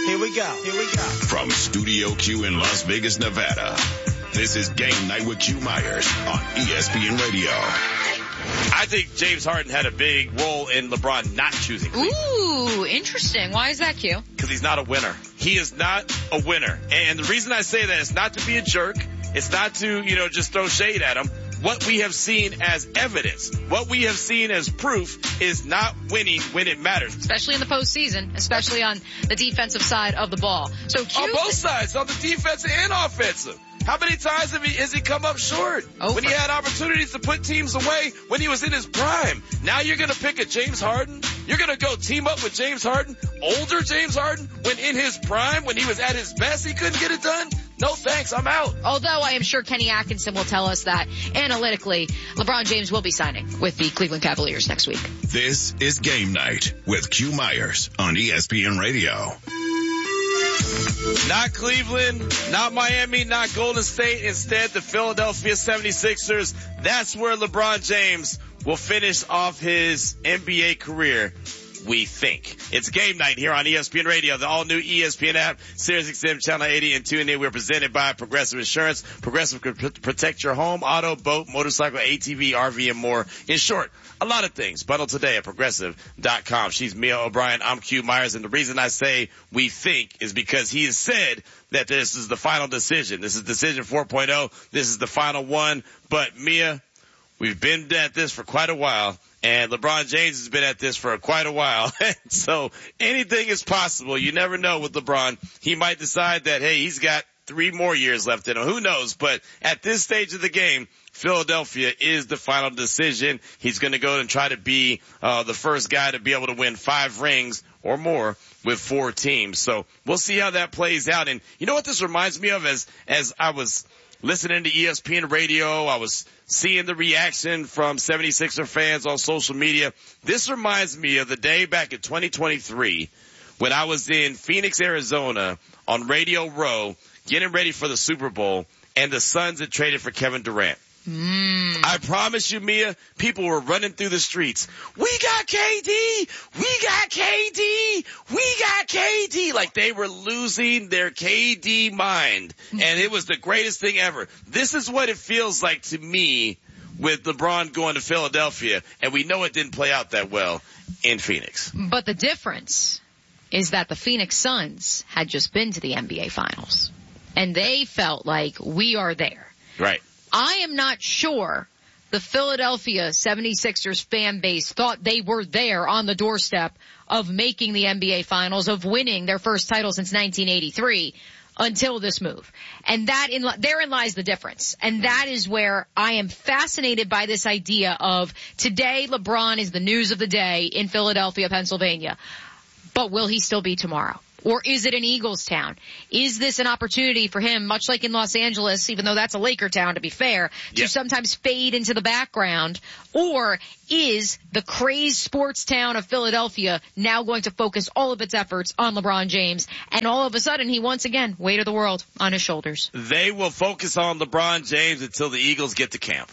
Here we go. From Studio Q in Las Vegas, Nevada, this is Game Night with Q Myers on ESPN Radio. I think James Harden had a big role in LeBron not choosing Cleveland. Ooh, interesting. Why is that, Q? Because he's not a winner. He is not a winner. And the reason I say that is not to be a jerk. It's not to, just throw shade at him. What we have seen as evidence, what we have seen as proof is not winning when it matters. Especially in the postseason, especially on the defensive side of the ball. So Q, on both sides, on the defensive and offensive. How many times has he come up short when he had opportunities to put teams away when he was in his prime? Now you're going to pick a James Harden? You're going to go team up with James Harden, older James Harden, when in his prime, when he was at his best, he couldn't get it done? No thanks, I'm out. Although I am sure Kenny Atkinson will tell us that analytically, LeBron James will be signing with the Cleveland Cavaliers next week. This is Game Night with Q Myers on ESPN Radio. Not Cleveland, not Miami, not Golden State. Instead, the Philadelphia 76ers. That's where LeBron James will finish off his NBA career, we think. It's Game Night here on ESPN Radio, the all-new ESPN app, SiriusXM Channel 80, and tune in. We're presented by Progressive Insurance. Progressive can protect your home, auto, boat, motorcycle, ATV, RV, and more. In short, a lot of things. Bundle today at Progressive.com. She's Mia O'Brien. I'm Q Myers. And the reason I say we think is because he has said that this is the final decision. This is decision 4.0. This is the final one. But Mia, we've been at this for quite a while. And LeBron James has been at this for quite a while. So anything is possible. You never know with LeBron. He might decide that, hey, he's got 3 more years left in him. Who knows? But at this stage of the game, Philadelphia is the final decision. He's going to go and try to be the first guy to be able to win 5 rings or more with 4 teams. So we'll see how that plays out. And you know what this reminds me of? As I was listening to ESPN Radio, I was seeing the reaction from 76er fans on social media. This reminds me of the day back in 2023 when I was in Phoenix, Arizona on Radio Row getting ready for the Super Bowl, and the Suns had traded for Kevin Durant. I promise you, Mia, people were running through the streets. We got KD! We got KD! We got KD! Like they were losing their KD mind. And it was the greatest thing ever. This is what it feels like to me with LeBron going to Philadelphia. And we know it didn't play out that well in Phoenix. But the difference is that the Phoenix Suns had just been to the NBA Finals. And they felt like we are there. Right. I am not sure the Philadelphia 76ers fan base thought they were there on the doorstep of making the NBA Finals, of winning their first title since 1983 until this move. And therein lies the difference. And that is where I am fascinated by this idea of today LeBron is the news of the day in Philadelphia, Pennsylvania. But will he still be tomorrow? Or is it an Eagles town? Is this an opportunity for him, much like in Los Angeles, even though that's a Laker town to be fair, to sometimes fade into the background? Or is the crazed sports town of Philadelphia now going to focus all of its efforts on LeBron James? And all of a sudden, he once again, weight of the world on his shoulders. They will focus on LeBron James until the Eagles get to camp.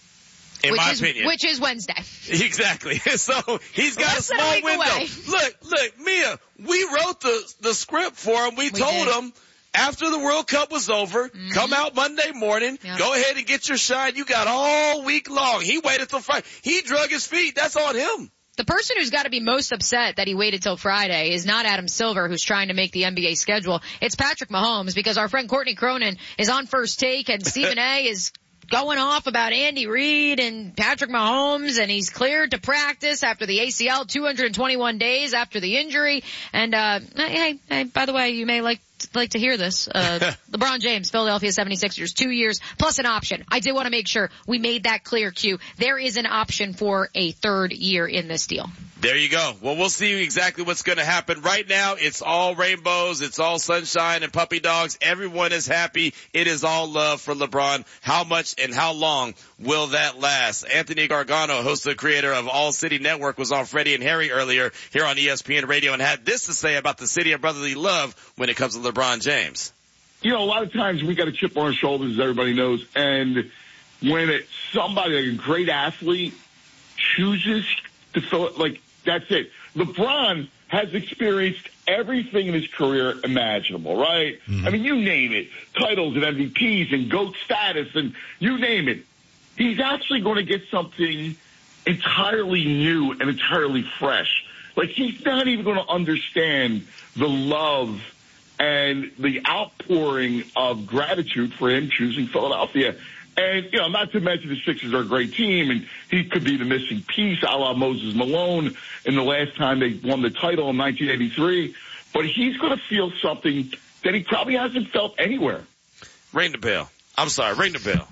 In my opinion. Which is Wednesday. Exactly. So he's got a small window. Away. Look, Mia, we wrote the script for him. We told him after the World Cup was over, come out Monday morning, go ahead and get your shine. You got all week long. He waited till Friday. He drug his feet. That's on him. The person who's got to be most upset that he waited till Friday is not Adam Silver, who's trying to make the NBA schedule. It's Patrick Mahomes, because our friend Courtney Cronin is on First Take and Stephen A. is going off about Andy Reid and Patrick Mahomes, and he's cleared to practice after the ACL, 221 days after the injury. And hey, by the way, you may like to hear this. LeBron James, Philadelphia 76ers, 2 years plus an option. I did want to make sure we made that clear, Q. There is an option for a 3rd year in this deal. There you go. Well, we'll see exactly what's going to happen. Right now, it's all rainbows. It's all sunshine and puppy dogs. Everyone is happy. It is all love for LeBron. How much and how long will that last? Anthony Gargano, host and creator of All City Network, was on Freddie and Harry earlier here on ESPN Radio and had this to say about the city of brotherly love when it comes to LeBron James. You know, a lot of times we got a chip on our shoulders, as everybody knows, and when it's somebody like a great athlete chooses to fill it, like, that's it. LeBron has experienced everything in his career imaginable, right? I mean, you name it. Titles and MVPs and GOAT status and you name it. He's actually going to get something entirely new and entirely fresh. Like, he's not even going to understand the love and the outpouring of gratitude for him choosing Philadelphia. And, you know, not to mention the Sixers are a great team, and he could be the missing piece, a la Moses Malone in the last time they won the title in 1983. But he's going to feel something that he probably hasn't felt anywhere. Ring the bell. I'm sorry, ring the bell.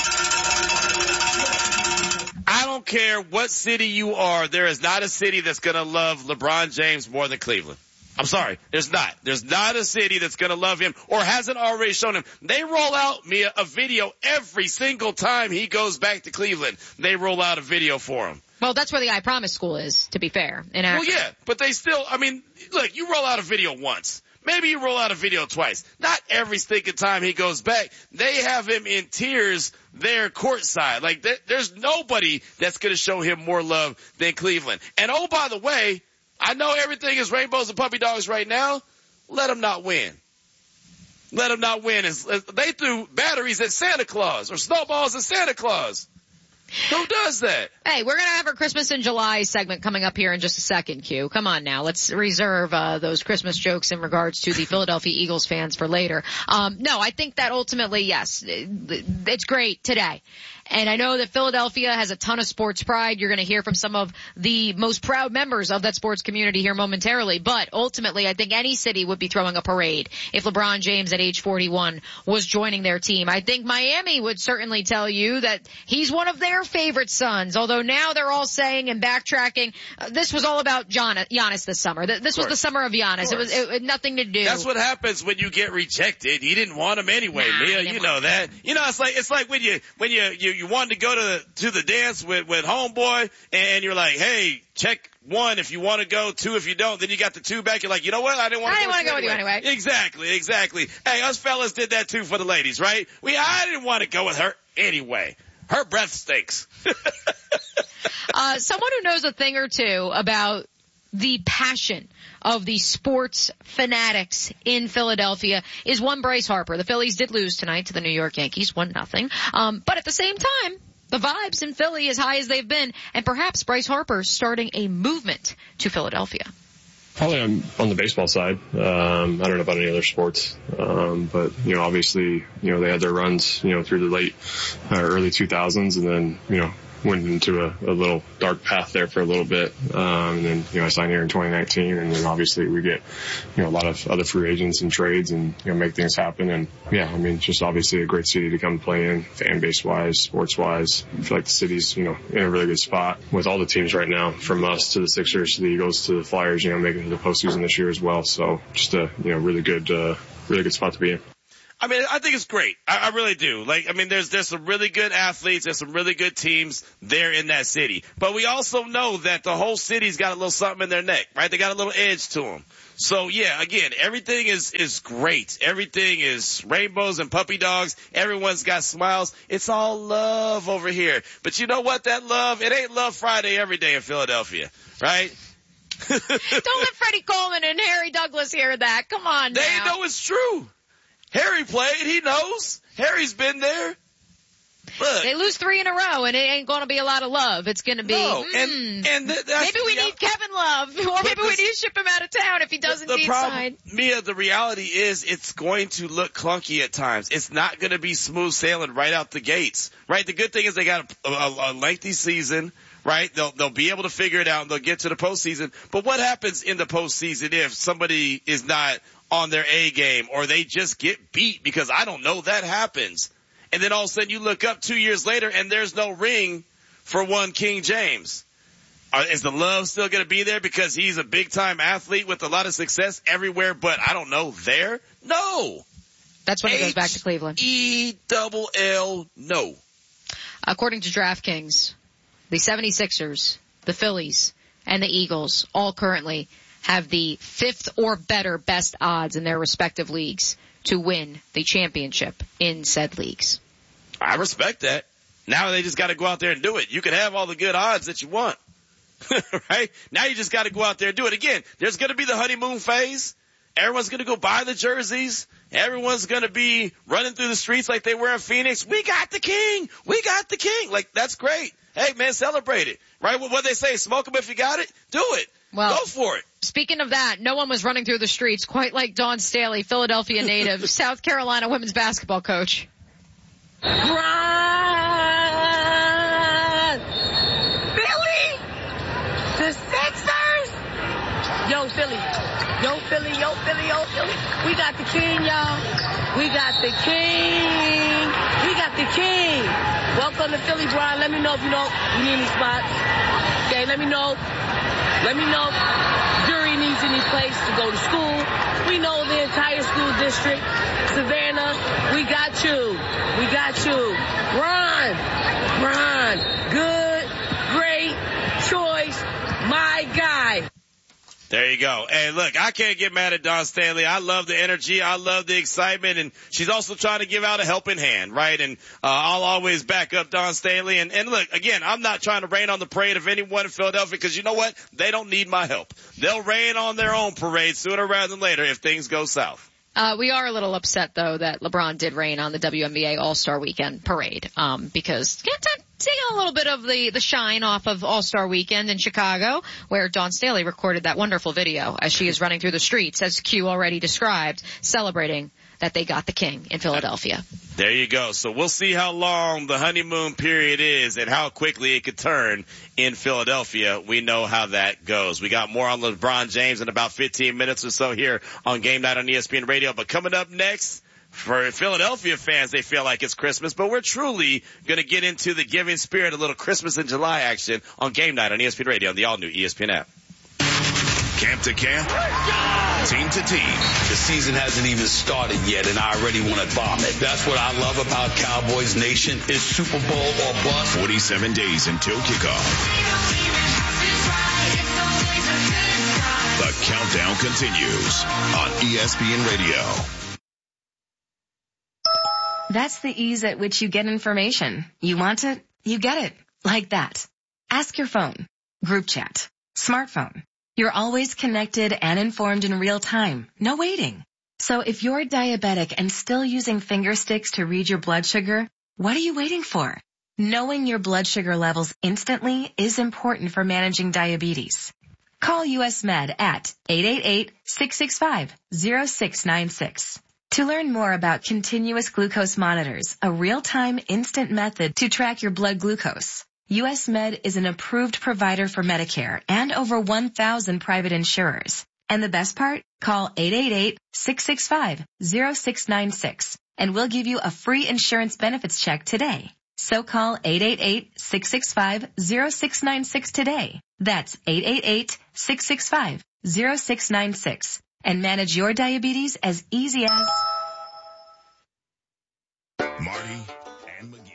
I don't care what city you are, there is not a city that's going to love LeBron James more than Cleveland. I'm sorry, there's not. There's not a city that's going to love him or hasn't already shown him. They roll out me a video every single time he goes back to Cleveland. They roll out a video for him. Well, that's where the I Promise school is, to be fair. Well, yeah, but they still, I mean, look, you roll out a video once. Maybe you roll out a video twice. Not every stinking time he goes back. They have him in tears there courtside. Like, there's nobody that's going to show him more love than Cleveland. And oh, by the way, I know everything is rainbows and puppy dogs right now. Let them not win. Let them not win. They threw batteries at Santa Claus or snowballs at Santa Claus. Who does that? Hey, we're going to have our Christmas in July segment coming up here in just a second, Q. Come on now. Let's reserve those Christmas jokes in regards to the Philadelphia Eagles fans for later. No, I think that ultimately, yes, it's great today. And I know that Philadelphia has a ton of sports pride. You're going to hear from some of the most proud members of that sports community here momentarily. But ultimately, I think any city would be throwing a parade if LeBron James at age 41 was joining their team. I think Miami would certainly tell you that he's one of their favorite sons, although now they're all saying and backtracking, this was all about Giannis this summer. This was the summer of Giannis. It had nothing to do. That's what happens when you get rejected. He didn't want him anyway, Mia. You know that. You know, it's like when you wanted to go to the dance with homeboy and you're like, hey, check 1 if you want to go, 2 if you don't. Then you got the 2 back. You're like, you know what? I didn't want to go with you anyway. Exactly. Hey, us fellas did that too for the ladies, right? I didn't want to go with her anyway. Her breath stinks. Someone who knows a thing or two about the passion of the sports fanatics in Philadelphia is one Bryce Harper. The Phillies did lose tonight to the New York Yankees, 1-0. But at the same time, the vibes in Philly as high as they've been, and perhaps Bryce Harper starting a movement to Philadelphia. Probably on the baseball side. I don't know about any other sports. But, you know, obviously, you know, they had their runs, you know, through the late, early 2000s and then, you know, went into a little dark path there for a little bit. And then, you know, I signed here in 2019 and then obviously we get, you know, a lot of other free agents and trades and, you know, make things happen. And yeah, I mean, it's just obviously a great city to come play in, fan base wise, sports wise. I feel like the city's, you know, in a really good spot with all the teams right now, from us to the Sixers to the Eagles to the Flyers, you know, making it to the postseason this year as well. So just a, you know, really good spot to be in. I mean, I think it's great. I really do. Like, I mean, there's some really good athletes. There's some really good teams there in that city. But we also know that the whole city's got a little something in their neck, right? They got a little edge to them. So yeah, again, everything is great. Everything is rainbows and puppy dogs. Everyone's got smiles. It's all love over here. But you know what? That love, it ain't Love Friday every day in Philadelphia, right? Don't let Freddie Coleman and Harry Douglas hear that. Come on now. They know it's true. Harry played. He knows. Harry's been there. Look. They lose 3 in a row, and it ain't going to be a lot of love. It's going to be, maybe we need Kevin Love, or maybe we need to ship him out of town if he doesn't need signed. Mia, the reality is it's going to look clunky at times. It's not going to be smooth sailing right out the gates, right? The good thing is they got a lengthy season. Right? They'll be able to figure it out and they'll get to the postseason. But what happens in the postseason if somebody is not on their A game or they just get beat? Because I don't know, that happens. And then all of a sudden you look up 2 years later and there's no ring for one King James. Is the love still going to be there because he's a big time athlete with a lot of success everywhere, but I don't know, there? No. That's when he goes back to Cleveland. E-double-L, no. According to DraftKings, the 76ers, the Phillies, and the Eagles all currently have the 5th or better best odds in their respective leagues to win the championship in said leagues. I respect that. Now they just got to go out there and do it. You can have all the good odds that you want. Right? Now you just got to go out there and do it. Again, there's going to be the honeymoon phase. Everyone's going to go buy the jerseys. Everyone's going to be running through the streets like they were in Phoenix. We got the king. We got the king. Like, that's great. Hey, man, celebrate it. Right? What they say, smoke them if you got it. Do it. Well, go for it. Speaking of that, no one was running through the streets quite like Dawn Staley, Philadelphia native, South Carolina women's basketball coach. Run! Philly! The Sixers! Yo, Philly. Yo, Philly. Yo, Philly. Yo, Philly. We got the king, y'all. We got the king. We got the king. Welcome to Philly, Brian. Let me know if you need any spots. Okay, let me know. Let me know if Jury needs any place to go to school. We know the entire school district. Savannah, we got you. We got you. Ron. Good, great choice. My guy. There you go. Hey, look, I can't get mad at Dawn Staley. I love the energy. I love the excitement. And she's also trying to give out a helping hand, right? And I'll always back up Dawn Staley. And look, again, I'm not trying to rain on the parade of anyone in Philadelphia because you know what? They don't need my help. They'll rain on their own parade sooner rather than later if things go south. We are a little upset, though, that LeBron did rain on the WNBA All-Star Weekend parade, because taking a little bit of the shine off of All-Star Weekend in Chicago, where Dawn Staley recorded that wonderful video as she is running through the streets, as Q already described, celebrating that they got the king in Philadelphia. There you go. So we'll see how long the honeymoon period is and how quickly it could turn in Philadelphia. We know how that goes. We got more on LeBron James in about 15 minutes or so here on Game Night on ESPN Radio. But coming up next, for Philadelphia fans, they feel like it's Christmas, but we're truly going to get into the giving spirit, a little Christmas in July action on Game Night on ESPN Radio on the all-new ESPN app. Camp to camp, team to team. The season hasn't even started yet, and I already want to bomb it. That's what I love about Cowboys Nation. Is Super Bowl or bust. 47 days until kickoff. The countdown continues on ESPN Radio. That's the ease at which you get information. You want it, you get it. Like that. Ask your phone. Group chat. Smartphone. You're always connected and informed in real time. No waiting. So if you're diabetic and still using finger sticks to read your blood sugar, what are you waiting for? Knowing your blood sugar levels instantly is important for managing diabetes. Call US Med at 888-665-0696. To learn more about continuous glucose monitors, a real-time instant method to track your blood glucose. US Med is an approved provider for Medicare and over 1,000 private insurers. And the best part? Call 888-665-0696 and we'll give you a free insurance benefits check today. So call 888-665-0696 today. That's 888-665-0696 and manage your diabetes as easy as Marty and McGee.